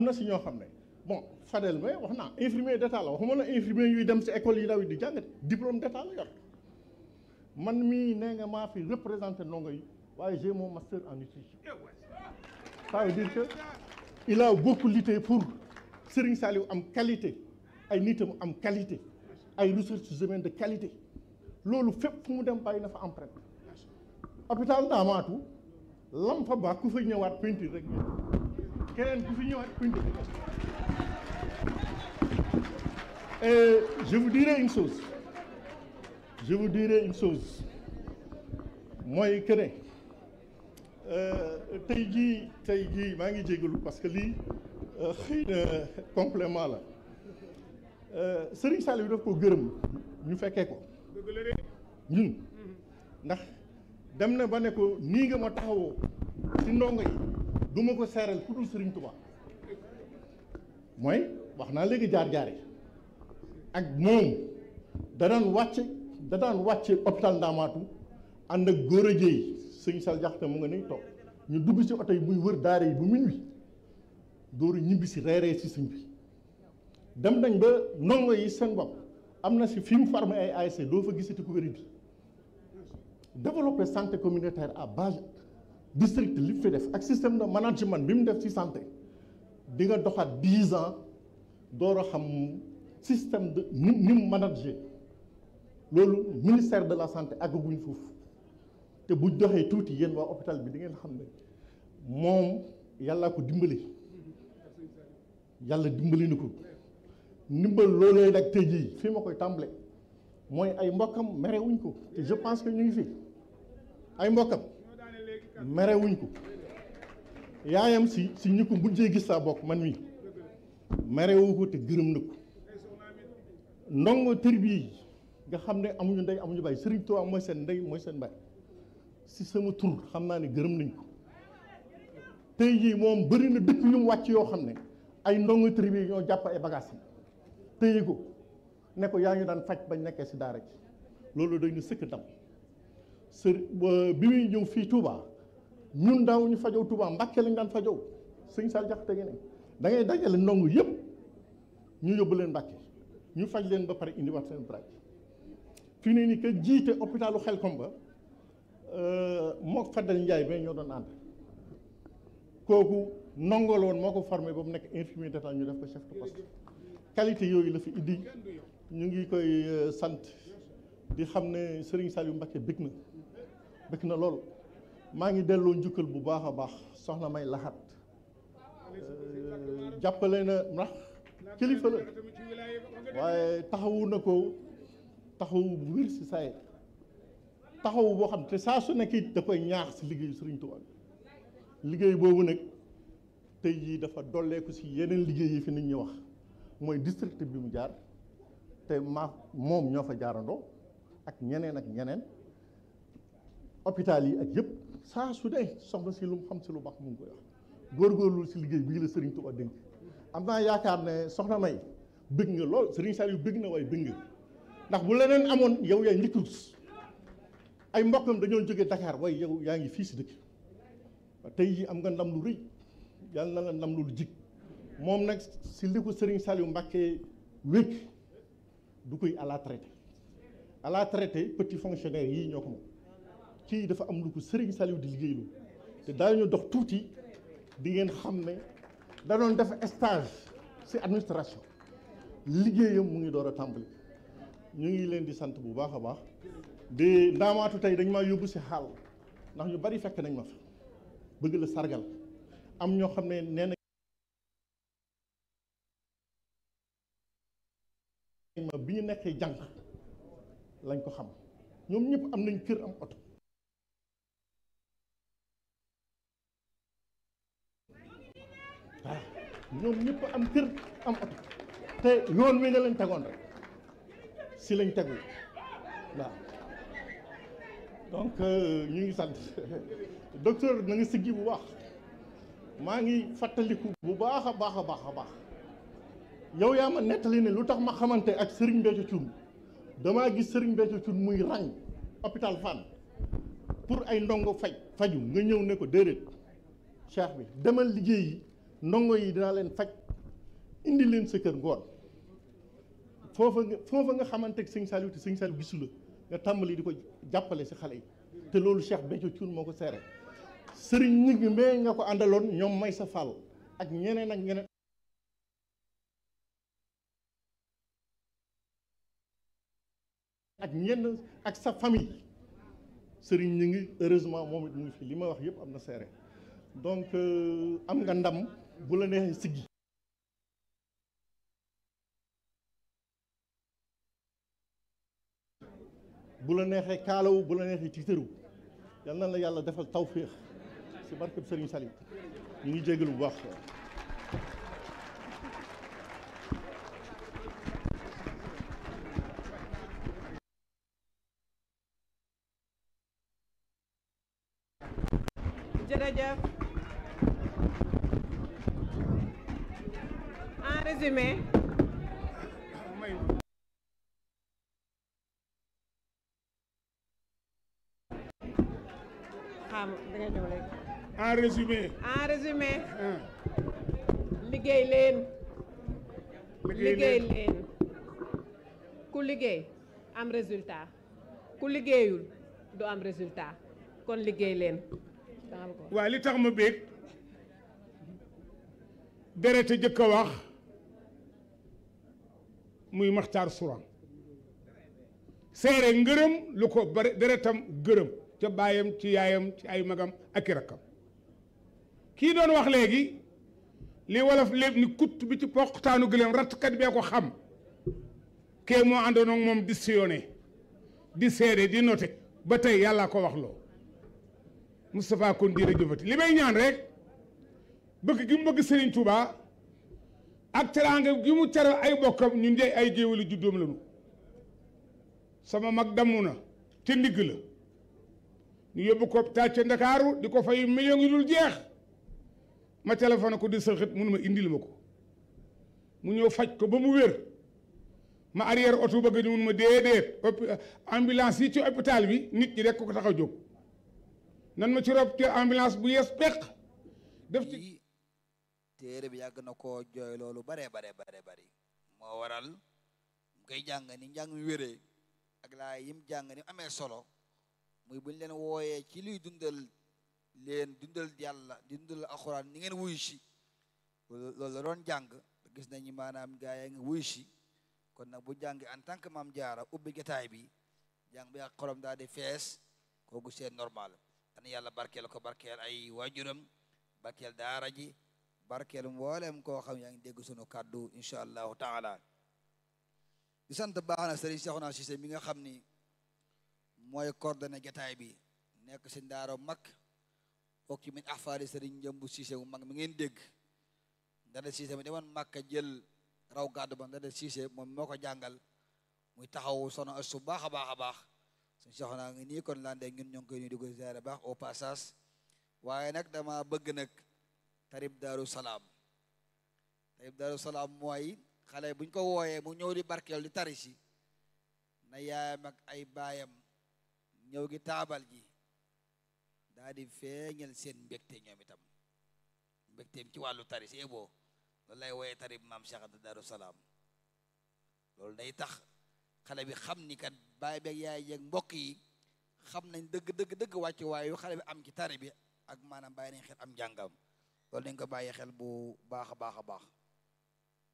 na si ñoo xam ne bon Fadel mais wax naa infirmier d'état la waxuma la infirmier yuy dem si école yi ndaw yi di jàngate diplôme d'état la yor man mii nee nga maa fi représenté ndongo yi waaye j'ai mon master en nutrition. Ça veut dire que il a beaucoup lutté pour Serigne Saliou am qualité ay nitam am qualité ay ressources humaines de qualité loolu fépp fu mu dem bàyyi na fa empreinte. hôpital Ndamatou lam fa baax ku fa ñëwaat peinture rek keneen ku fi ñëwaat peinture rek. Et je vous dirai une chose mooy que ne tey jii maa ngi jégalu parce que lii xëy na complément la Serigne Saliou daf ko gërëm ñu fekkee ko ñun ndax dem na ba ne ko nii nga ma taxawoo ci ndongo yi du ma ko seeral ku dul Serigne Touba mooy wax naa léegi jaar-jaar yi ak moom da daan wàcce hôpital Ndamatou ànd ak góor a jéey sëñ Sall jaxte mu nga ni toog ñu dugg ci oto yi muy wër daara yi bu minuit dooru ñibbi si reeree si sëñ bi dem nañ ba ndongo yi seen bopp am na si fi mu formé ay ASC doo fa gisati ku wéri bi développer santé communautaire à base district li fi def ak système de management bi mu def ci santé di nga doxaat 10 ans door a xam système de ni mu manager loolu ministère de la santé àggaguñ foofu te bu doxee tuuti yéen waa hôpital bi di ngeen xam ne moom yàllaa ko dimbali yàlla dimbali na ko ndimbal loolooy nag tey jii fii ma koy tàmbale mooy ay mbokkam merewuñ ko te je pense que ñu ngi fi ay mbokkam merewuñ ko yaayam si ñu ko mujjee gis saa bokk man mi merewu ko te gërëm na ko ndongo tërbiye yi nga xam ne amuñu ndey amuñu bay Serigne Touba mooy seen ndey mooy seen bay si sama tur xam naa ne gërëm nañ ko tey jii moom bëri na dëkk yu mu wàcc yoo xam ne ay ndongo tërbiye ñoo jàpp ay bagages yi téye ko ne ko yaa ngi daan faj bañ nekkee si daara ji loolu doy na sëkk ndam bi muy ñëw fii Touba ñun daaw ñu fajoo Touba Mbàkke lañ daan fajoo sëñ Sall jaxte gi ne da ngay dajale ndongo yëpp ñu yóbbu leen Mbàkke ñu faj leen ba pare indiwaat seen braaj fii ne ni que jiite hôpitalu Xelkom ba moo Fadel Ndiaye ba ñoo doon ànd kooku ndongo la woon moo ko formé ba mu nekk infirmier d'état ñu def ko chef de poste qualité yooyu la fi indi ñu ngi koy sant di xam ne Serigne Saliou Mbacké bëgg na lool maa ngi delloo njukkal bu baax a baax soxna May Laxat jàppale na ndax kilifa la waaye taxawu na ko taxawu bu wér si saa taxawu boo xam te saa su nekk it da koy ñaax si liggéeyu Serigne Touba liggéey boobu nag tey jii dafa dolleeku si yeneen liggéey yi fi nit ñi wax mooy district bi mu jaar te moom ñoo fa jaarandoo ak ñeneen hôpital yi ak yëpp saa su dee soxna si lu mu xam si lu baax mu ngi koy wax góorgóorlu si liggéey bii la Serigne Touba dénk am naa yaakaar ne soxna May bëgg nga lool Serigne Saliou bëgg na waaye bëgg nga ndax bu leneen amoon yow yaay njëkk ay mbokkam dañoo jógee Dakar waaye yow yaa ngi fii si dëkk tey jii am nga ndam lu rëy yàlla na la ndam lu jig moom nag si li ko Serigne Saliou Mbacké wékk du koy à la traité petit fonctionnaire yii ñoo ko moom kii dafa am lu ko Serigne Saliou di liggéeylu te daañu dox tuuti di ngeen xam ne da doon def stage si administration liggéeyam mu ngi door a tàmbali ñu ngi leen di sant bu baax a baax de Ndamatou tey dañ maa yóbbu si xaal ndax ñu bari fekk nañ ma fa bëgg la sargal am ñoo xam ne nee na bi ñu nekkee jànq lañ ko xam ñoom ñëpp am nañ kër am oto waaw ñoom ñëpp am kër am oto te yoon wi nga lañ tegoon rek si lañ tegu waaw donc ñu ngi sant docteur na nga siggi bu baax maa ngi fàttaliku bu baax a baax yow yaa ma nettali ne lu tax ma xamante ak Serigne Béthio Thioune damaa gis Serigne Béthio Thioune muy rang hôpital Fann pour ay ndongo faju nga ñëw ne ko déedéet cheikh bi demal liggéeyi ndongo yi dinaa leen faj indi leen sa kër ngoon foofa nga xamante ak sëñ Saliou te sëñ Saliou gisu la nga tàmbali di ko jàppale si xale yi te loolu Cheikh Béthio Thioune moo ko seere sëriñ ñi ngi mais nga ko àndaloon ñoom may sa fàll ak ñeneen ak ñeneen ak ñenn ak sa famille sëriñ ñi ngi heureusement moom it mu ngi fi li ma wax yëpp am na seere donc am nga ndam bu la neexee siggi bu la neexee kaalawu bu la neexee tiitaru yal na la yàlla defal tawféex si barkeb sëriñ Saliou ñu ngi jégalu bu baax. jërëjëf en résumé en résumé liggéey leen ku liggéey am résultat ku liggéeyul du am résultat kon liggéey leen. waaw li tax ma béeg derete jëkk a wax muy Maxtaar Sourang seere ngërëm lu ko bari deretam gërëm ca baayam ci yaayam ci ay magam ak i rakkam kii doon wax léegi li wolof lépp ni kutt bi ci poqtaanu gëléem rattkat bee ko xam kee moo àndoon ak moom di sillonné di seede di noté ba tey yàlla ko wax loo Moustapha kon jërëjëfati li may ñaan rek bëgg gi mu bëgg Serigne Touba ak teraanga gi mu tere ay bokkam ñun de ay géewali juddoom lañu sama mag damm na ca ndigg la ñu yóbbu ko hôpital ca Ndakaaru di ko fay million yi dul jeex ma téléphone ko di sëxit mënu ma indil ma ko mu ñëw faj ko ba mu wér ma arrière oto bëgg ñu mun ma déedéet ambulance yi ci hôpital bi nit ñi rek ko tax a jóg nan ma ci rob te ambulance bu yees peq def ci téere bi yàgg na koo jooy loolu bare bari moo waral mu koy jàng ni njàng mi wéree ak laa yim jàng ni amee solo muy buñ leen wooyee ci luy dundal yàlla dundal alxuraan ni ngeen wuyu si loolu la doon jàng gis nañu maanaam gaa yaa ngi wuyu si kon nag bu jàng en tant que Maam Jaara ubbi jotaay bi jàng bi ak xolam daal di fees kooku c'est normal ana yàlla barkeel ko barkeel ay waajuram barkeel daara ji barkeel mboolem koo xam yaa ngi dégg sunu kàddu incha allahu taala di sant baax na Serigne Cheikhouna Cissé mi nga xam ni mooy coordonné jotaay bi nekk si ndaaro mag bokk ci min ahfaali Serigne Njëmbu Cissé mu mag mi ngeen dégg Ndada Cissé mi demoon Makka jël raw gàddu ba Ndada Cissé moom moo ko jàngal muy taxaw sono asu baax a baax suñu Cheikhouna ngi nii kon lande ñun ñoo ngi koy nuyu di ko ziare baax au passage waaye nag dama bëgg nag tarib Daaru Salaam mooy xale buñ ko wooyee mu ñëw di barkeel di tari si na yaayam ak ay baayam ñëw gi taabal ji daa di feeñal seen mbégte ñoom itam mbégteem ci wàllu tari si eboo loolu lay wooyee tarib maam Cheikh Anta Daaru Salaam loolu day tax xale bi xam ni kat baay beeg yaay yeeg mbokk yi xam nañ dëgg wàcc waayu xale bi am ci tari bi ak maanaam bàyyi nañ xel am njàngam loolu dañ ko bàyyi xel bu baax a baax